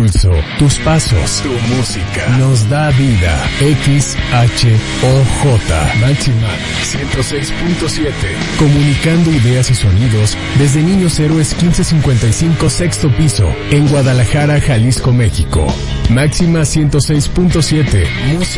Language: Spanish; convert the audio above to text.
pulso, tus pasos, tu música, nos da vida. XHOJ, Máxima 106.7. Comunicando ideas y sonidos desde Niños Héroes 1555 sexto piso, en Guadalajara, Jalisco, México. Máxima 106.7, música